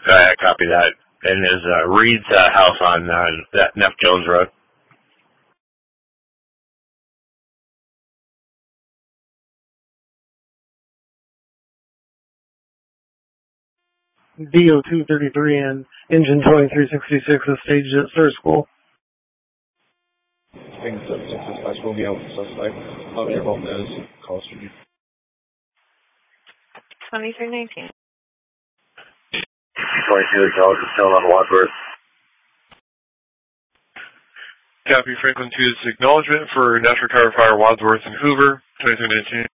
I copy that. And is Reed's house on that Neff Jones Road? DO-233 and engine 2366 is staged at Sir School. Things that suspects will be out the suspect. Your home is call street. 2319. 22 is still on Wadsworth. Copy Franklin 2's acknowledgement for National Car Fire Wadsworth and Hoover, 2319.